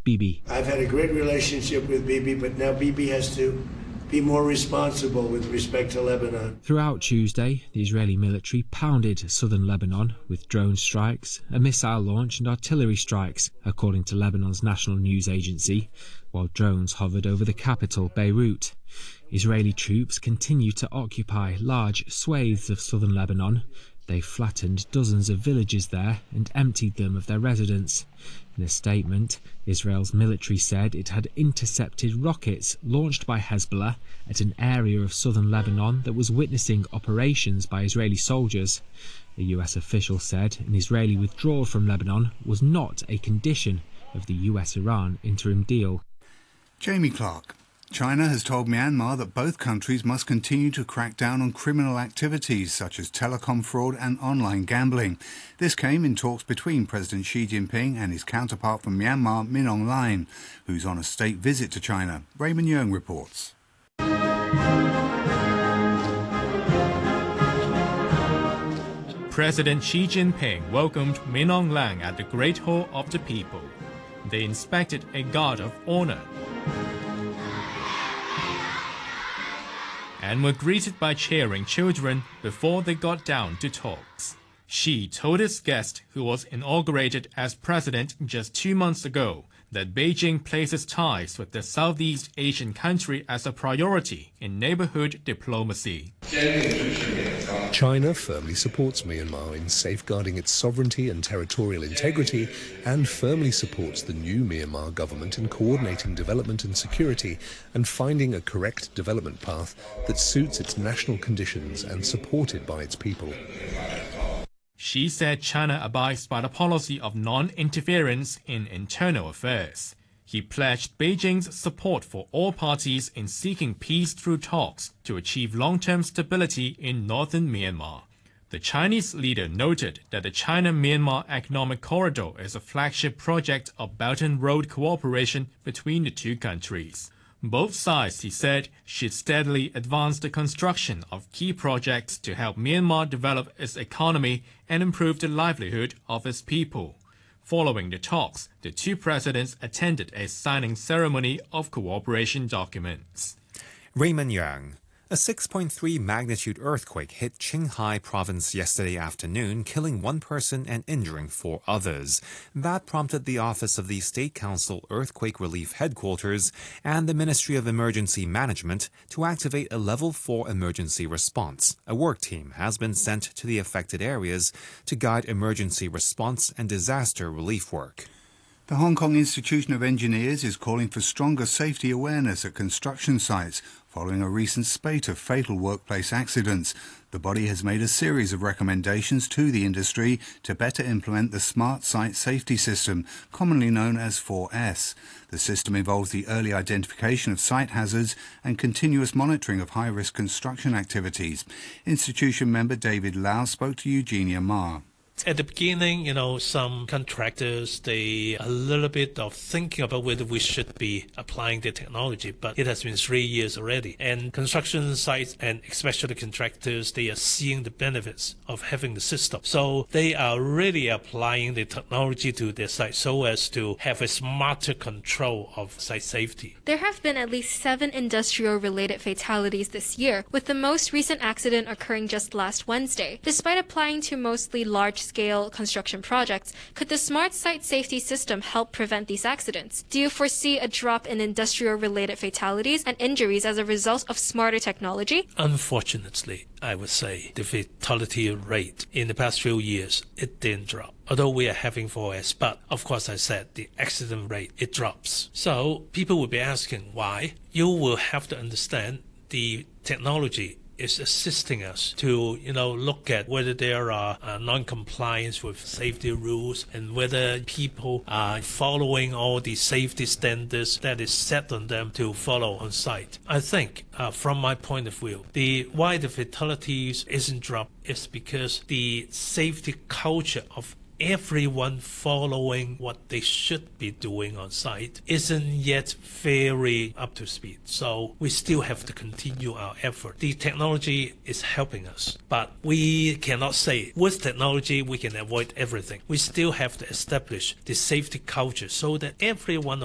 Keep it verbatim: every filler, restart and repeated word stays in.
Bibi. I've had a great relationship with Bibi, but now Bibi has to be more responsible with respect to Lebanon. Throughout Tuesday, the Israeli military pounded southern Lebanon with drone strikes, a missile launch and artillery strikes, according to Lebanon's national news agency, while drones hovered over the capital, Beirut. Israeli troops continue to occupy large swathes of southern Lebanon. They flattened dozens of villages there and emptied them of their residents. In a statement, Israel's military said it had intercepted rockets launched by Hezbollah at an area of southern Lebanon that was witnessing operations by Israeli soldiers. A U S official said an Israeli withdrawal from Lebanon was not a condition of the U S-Iran interim deal. Jamie Clark. China has told Myanmar that both countries must continue to crack down on criminal activities such as telecom fraud and online gambling. This came in talks between President Xi Jinping and his counterpart from Myanmar, Min Aung Hlaing, who's on a state visit to China. Raymond Yeung reports. President Xi Jinping welcomed Min Aung Hlaing at the Great Hall of the People. They inspected a guard of honor and were greeted by cheering children before they got down to talks. Xi told his guest, who was inaugurated as president just two months ago, that Beijing places ties with the Southeast Asian country as a priority in neighborhood diplomacy. China firmly supports Myanmar in safeguarding its sovereignty and territorial integrity and firmly supports the new Myanmar government in coordinating development and security and finding a correct development path that suits its national conditions and supported by its people. Xi said China abides by the policy of non-interference in internal affairs. He pledged Beijing's support for all parties in seeking peace through talks to achieve long-term stability in northern Myanmar. The Chinese leader noted that the China-Myanmar Economic Corridor is a flagship project of Belt and Road cooperation between the two countries. Both sides, he said, should steadily advance the construction of key projects to help Myanmar develop its economy and improve the livelihood of its people. Following the talks, the two presidents attended a signing ceremony of cooperation documents. Raymond Yang. A six point three magnitude earthquake hit Qinghai province yesterday afternoon, killing one person and injuring four others. That prompted the Office of the State Council Earthquake Relief Headquarters and the Ministry of Emergency Management to activate a level four emergency response. A work team has been sent to the affected areas to guide emergency response and disaster relief work. The Hong Kong Institution of Engineers is calling for stronger safety awareness at construction sites following a recent spate of fatal workplace accidents. The body has made a series of recommendations to the industry to better implement the Smart Site Safety System, commonly known as four S. The system involves the early identification of site hazards and continuous monitoring of high-risk construction activities. Institution member David Lau spoke to Eugenia Ma. At the beginning, you know, some contractors, they a little bit of thinking about whether we should be applying the technology, but it has been three years already. And construction sites and especially contractors, they are seeing the benefits of having the system. So they are really applying the technology to their site so as to have a smarter control of site safety. There have been at least seven industrial-related fatalities this year, with the most recent accident occurring just last Wednesday. Despite applying to mostly large scale construction projects, could the Smart Site Safety System help prevent these accidents? Do you foresee a drop in industrial-related fatalities and injuries as a result of smarter technology? Unfortunately, I would say the fatality rate in the past few years, it didn't drop. Although we are having four S, but of course I said the accident rate, it drops. So people will be asking why. You will have to understand the technology is assisting us to, you know, look at whether there are uh, non-compliance with safety rules and whether people are following all the safety standards that is set on them to follow on site. I think, uh, from my point of view, the why the fatalities isn't dropped is because the safety culture of everyone following what they should be doing on site isn't yet very up to speed. So we still have to continue our effort. The technology is helping us, but we cannot say with technology we can avoid everything. We still have to establish the safety culture so that everyone